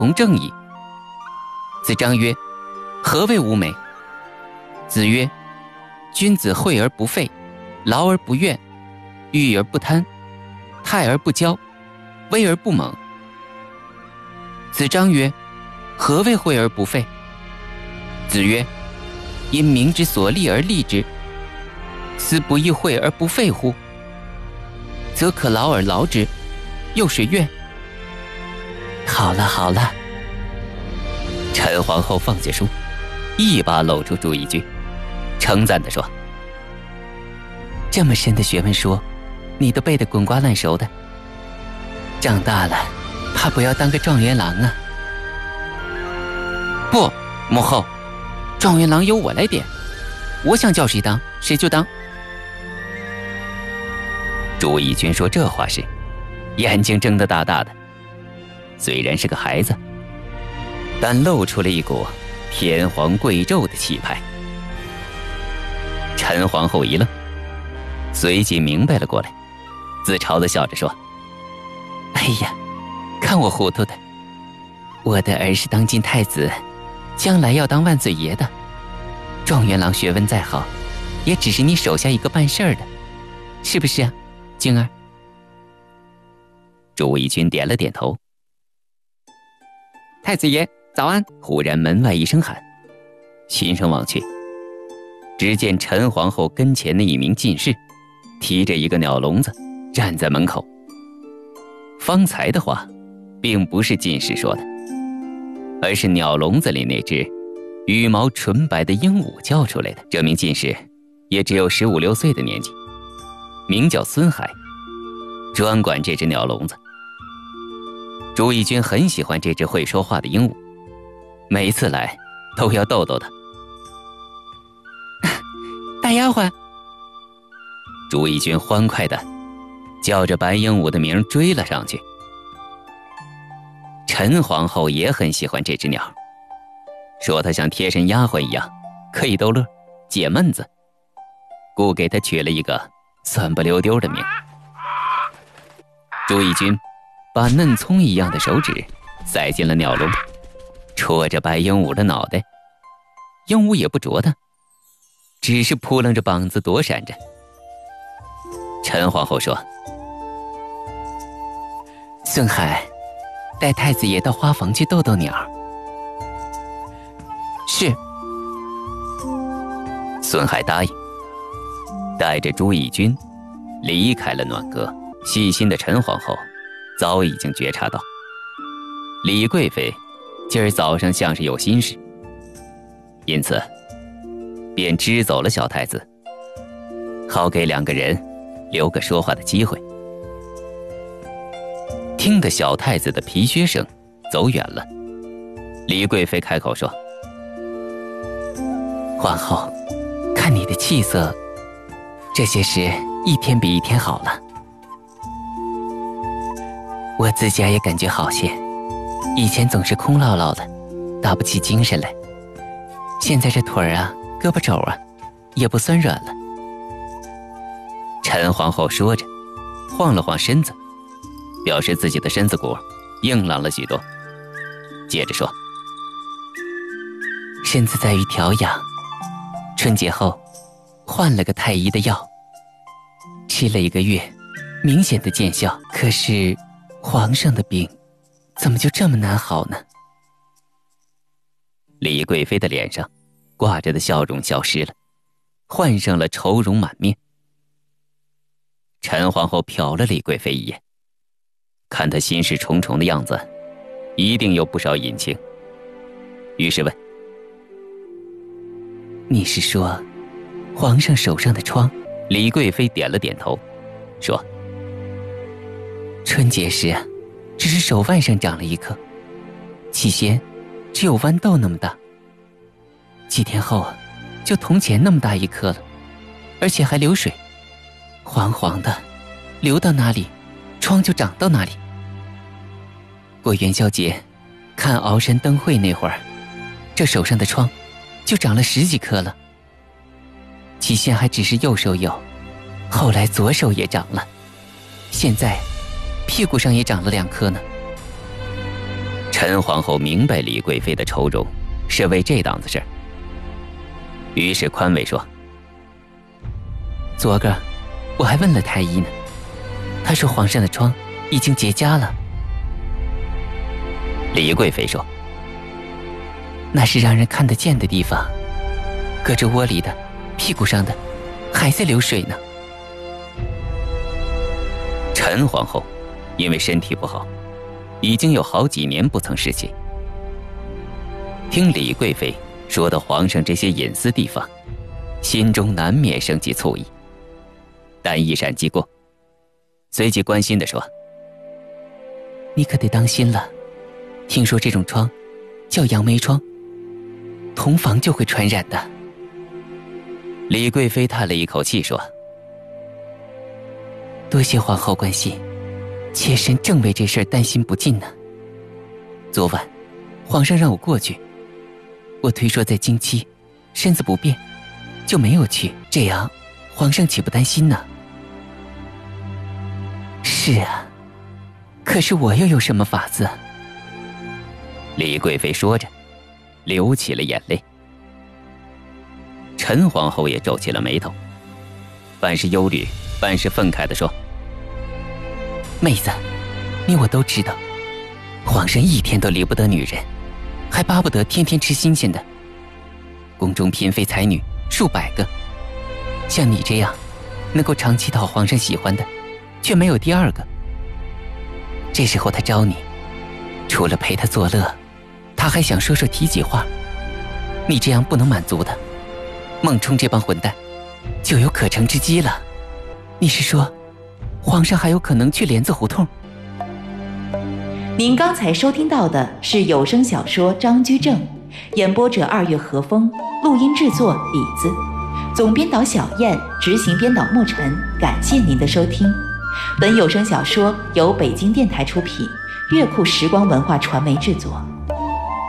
弘正矣。子张曰：何谓无美？子曰：君子惠而不费，劳而不怨，育而不贪，泰而不骄，威而不猛。子张曰：何谓惠而不费？子曰：因民之所利而利之，斯不亦惠而不费乎？则可劳而劳之，又谁怨？好了好了。陈皇后放下书，一把搂住朱翊钧，称赞地说：这么深的学问书，你都背得滚瓜烂熟的，长大了怕不要当个状元郎啊？不，母后，状元郎由我来点，我想叫谁当谁就当。朱翊钧说这话时，眼睛睁得大大的，虽然是个孩子，但露出了一股天皇贵胄的气派。陈皇后一愣，随即明白了过来，自嘲地笑着说：哎呀，看我糊涂的，我的儿是当今太子，将来要当万岁爷的，状元郎学问再好，也只是你手下一个办事儿的，是不是啊，晶儿？朱翊钧点了点头。太子爷早安！忽然门外一声喊，循声望去，只见陈皇后跟前的一名进士提着一个鸟笼子站在门口。方才的话并不是进士说的，而是鸟笼子里那只羽毛纯白的鹦鹉叫出来的。这名进士也只有15、16岁的年纪，名叫孙海，专管这只鸟笼子。朱翊钧很喜欢这只会说话的鹦鹉，每次来都要逗逗它。大丫鬟！朱翊钧欢快地叫着白鹦鹉的名追了上去。陈皇后也很喜欢这只鸟，说它像贴身丫鬟一样，可以逗乐解闷子，故给它取了一个酸不溜丢的名。朱翊钧把嫩葱一样的手指塞进了鸟笼，戳着白鹦鹉的脑袋，鹦鹉也不啄它，只是扑棱着膀子躲闪着。陈皇后说：孙海，带太子爷到花房去逗逗鸟。是。孙海答应，带着朱翊钧离开了暖阁。细心的陈皇后早已经觉察到，李贵妃今儿早上像是有心事，因此便支走了小太子，好给两个人留个说话的机会。听得小太子的皮靴声走远了，李贵妃开口说：皇后，看你的气色，这些事一天比一天好了。我自家也感觉好些，以前总是空落落的，打不起精神来，现在这腿儿啊胳膊肘啊也不酸软了。陈皇后说着晃了晃身子，表示自己的身子骨硬朗了许多，接着说：身子在于调养，春节后换了个太医的药，吃了1个月，明显的见效。可是皇上的病怎么就这么难好呢？李贵妃的脸上挂着的笑容消失了，换上了愁容满面。陈皇后瞟了李贵妃一眼，看她心事重重的样子，一定有不少隐情，于是问：你是说皇上手上的疮？李贵妃点了点头，说：春节时啊，只是手腕上长了1颗，起先只有豌豆那么大，几天后啊，就铜钱那么大1颗了，而且还流水，黄黄的，流到哪里，疮就长到哪里。过元宵节看鳌山灯会那会儿，这手上的疮就长了10几颗了，起先还只是右手有，后来左手也长了，现在屁股上也长了2颗呢。 陈皇后明白李贵妃的愁容是为这档子事儿，于是宽慰说：“昨个我还问了太医呢，他说皇上的疮已经结痂了。”李贵妃说：“那是让人看得见的地方，胳肢窝里的、屁股上的还在流水呢。”陈皇后因为身体不好，已经有好几年不曾侍寝。听李贵妃说到皇上这些隐私地方，心中难免升起醋意，但一闪即过，随即关心地说：“你可得当心了，听说这种疮叫杨梅疮，同房就会传染的。”李贵妃叹了一口气说：“多谢皇后关心，妾身正为这事儿担心不尽呢。昨晚皇上让我过去，我推说在经期，身子不便，就没有去，这样皇上岂不担心呢？”“是啊，可是我又有什么法子？”李贵妃说着，流起了眼泪。陈皇后也皱起了眉头，半是忧虑，半是愤慨地说：“妹子，你我都知道，皇上一天都离不得女人，还巴不得天天吃新鲜的。宫中嫔妃才女数百个，像你这样能够长期讨皇上喜欢的，却没有第二个。这时候他招你，除了陪他作乐，他还想说说体己话。你这样不能满足的，孟冲这帮混蛋就有可乘之机了。你是说皇上还有可能去莲子胡同？” 您刚才收听到的是有声小说《张居正》，演播者2月和风，录音制作李子，总编导小燕，执行编导莫尘。感谢您的收听。本有声小说由北京电台出品，乐库时光文化传媒制作。